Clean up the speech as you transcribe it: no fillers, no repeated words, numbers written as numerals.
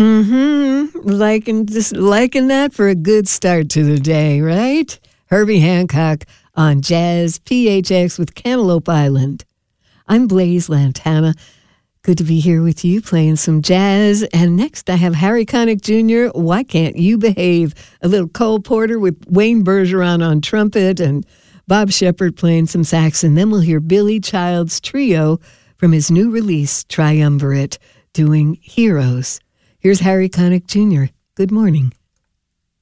Liking that for a good start to the day, right? Herbie Hancock on Jazz PHX with Cantaloupe Island. I'm Blaze Lantana. Good to be here with you playing some jazz. And next I have Harry Connick Jr., Why Can't You Behave? A little Cole Porter with Wayne Bergeron on trumpet and Bob Shepard playing some sax. And then we'll hear Billy Child's trio from his new release, Triumvirate, doing Heroes. Here's Harry Connick Jr. Good morning.